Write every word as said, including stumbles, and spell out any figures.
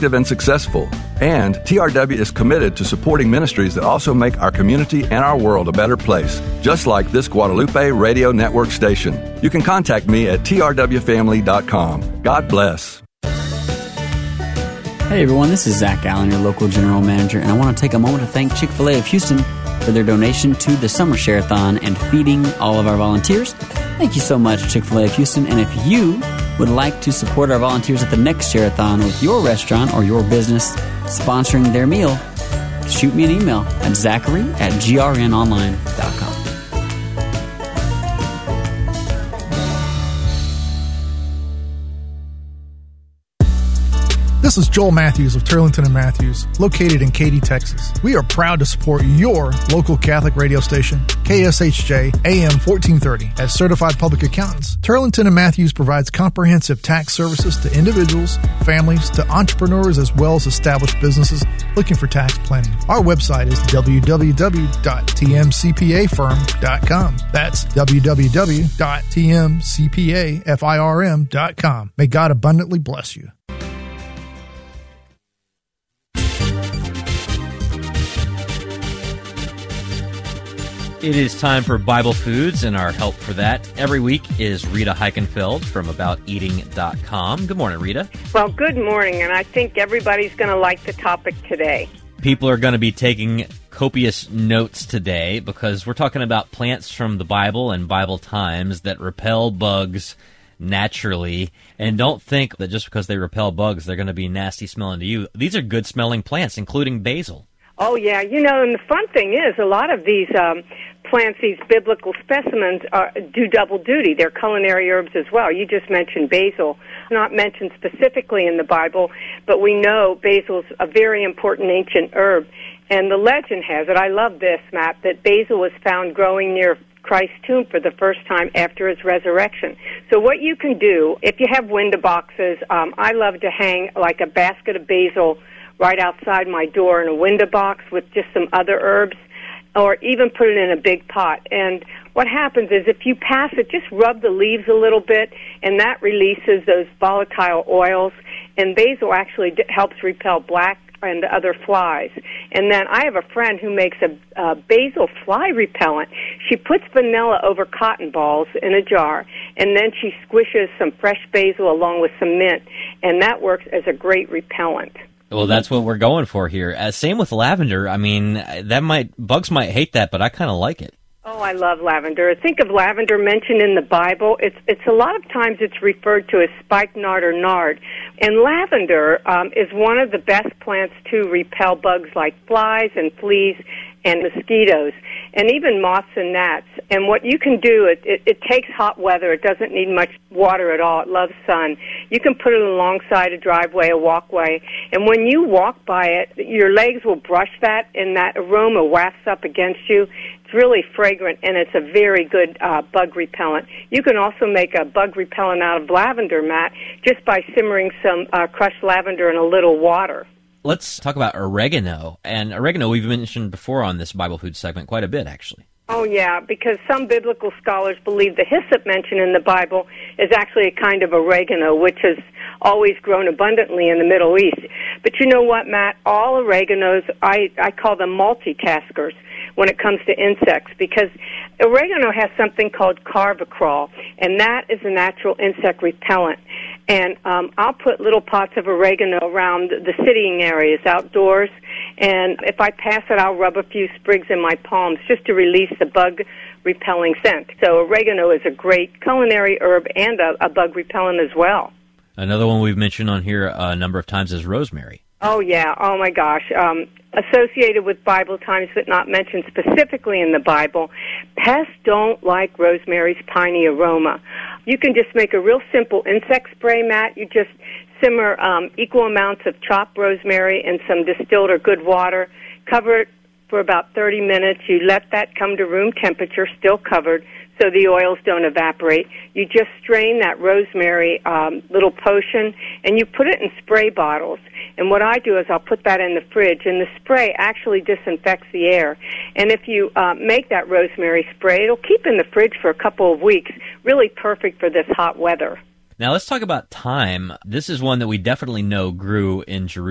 effective and successful. And T R W is committed to supporting ministries that also make our community and our world a better place, just like this Guadalupe Radio Network station. You can contact me at t r w family dot com. God bless. Hey everyone, this is Zach Allen, your local general manager, and I want to take a moment to thank Chick-fil-A of Houston for their donation to the Summer Share-a-thon and feeding all of our volunteers. Thank you so much, Chick-fil-A of Houston. And if you would like to support our volunteers at the next Share-a-thon with your restaurant or your business sponsoring their meal, shoot me an email at zachary at g r n online dot com. This is Joel Matthews of Turlington and Matthews, located in Katy, Texas. We are proud to support your local Catholic radio station, K S H J A M fourteen thirty. As certified public accountants, Turlington and Matthews provides comprehensive tax services to individuals, families, to entrepreneurs, as well as established businesses looking for tax planning. Our website is w w w dot t m c p a firm dot com. That's w w w dot t m c p a firm dot com. May God abundantly bless you. It is time for Bible Foods, and our help for that every week is Rita Heichenfeld from about eating dot com. Good morning, Rita. Well, good morning, and I think everybody's going to like the topic today. People are going to be taking copious notes today because we're talking about plants from the Bible and Bible times that repel bugs naturally. And don't think that just because they repel bugs, they're going to be nasty smelling to you. These are good-smelling plants, including basil. Oh, yeah. You know, and the fun thing is a lot of these um, plants, these biblical specimens, are, do double duty. They're culinary herbs as well. You just mentioned basil. Not mentioned specifically in the Bible, but we know basil's a very important ancient herb. And the legend has it, I love this, Matt, that basil was found growing near Christ's tomb for the first time after his resurrection. So what you can do, if you have window boxes, um, I love to hang like a basket of basil right outside my door in a window box with just some other herbs, or even put it in a big pot. And what happens is if you pass it, just rub the leaves a little bit, and that releases those volatile oils. And basil actually d- helps repel black and other flies. And then I have a friend who makes a, a basil fly repellent. She puts vanilla over cotton balls in a jar, and then she squishes some fresh basil along with some mint, and that works as a great repellent. Well, that's what we're going for here. Uh, same with lavender. I mean, that might bugs might hate that, but I kind of like it. Oh, I love lavender. Think of lavender mentioned in the Bible. It's it's a lot of times it's referred to as spikenard or nard. And lavender um, is one of the best plants to repel bugs like flies and fleas and mosquitoes, and even moths and gnats. And what you can do, it, it, it takes hot weather. It doesn't need much water at all. It loves sun. You can put it alongside a driveway, a walkway, and when you walk by it, your legs will brush that, and that aroma wafts up against you. It's really fragrant, and it's a very good uh, bug repellent. You can also make a bug repellent out of lavender, Matt, just by simmering some uh, crushed lavender in a little water. Let's talk about oregano. And oregano we've mentioned before on this Bible Food segment quite a bit, actually. Oh, yeah, because some biblical scholars believe the hyssop mentioned in the Bible is actually a kind of oregano, which has always grown abundantly in the Middle East. But you know what, Matt? All oreganos, I, I call them multitaskers when it comes to insects, because oregano has something called carvacrol, and that is a natural insect repellent. And um, I'll put little pots of oregano around the sitting areas outdoors, and if I pass it, I'll rub a few sprigs in my palms just to release the bug-repelling scent. So oregano is a great culinary herb and a, a bug repellent as well. Another one we've mentioned on here a number of times is rosemary. Oh, yeah. Oh, my gosh. Um, associated with Bible times, but not mentioned specifically in the Bible, pests don't like rosemary's piney aroma. You can just make a real simple insect spray, Matt. You just simmer um, equal amounts of chopped rosemary in some distilled or good water. Cover it for about thirty minutes. You let that come to room temperature, still covered, so the oils don't evaporate. You just strain that rosemary um, little potion, and you put it in spray bottles. And what I do is I'll put that in the fridge, and the spray actually disinfects the air. And if you uh, make that rosemary spray, it'll keep in the fridge for a couple of weeks, really perfect for this hot weather. Now let's talk about thyme. This is one that we definitely know grew in Jerusalem.